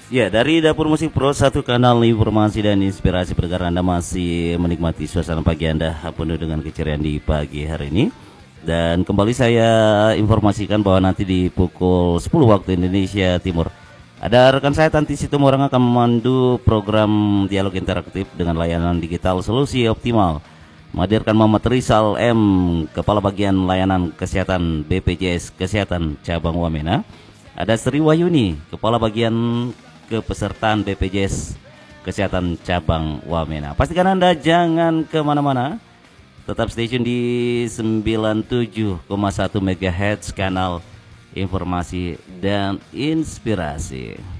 Ya, dari Dapur Musik Pro, satu kanal informasi dan inspirasi pendengar. Anda masih menikmati suasana pagi Anda penuh dengan keceriaan di pagi hari ini. Dan kembali saya informasikan bahwa nanti di pukul 10 waktu Indonesia Timur ada rekan saya Tanti Situmorang akan memandu program dialog interaktif dengan layanan digital solusi optimal. Menghadirkan Muhammad Rizal M, Kepala Bagian Layanan Kesehatan BPJS Kesehatan Cabang Wamena. Ada Sri Wahyuni, Kepala Bagian Kepesertaan BPJS Kesehatan Cabang Wamena. Pastikan Anda jangan kemana-mana, tetap stay tune di 97,1 MHz kanal informasi dan inspirasi.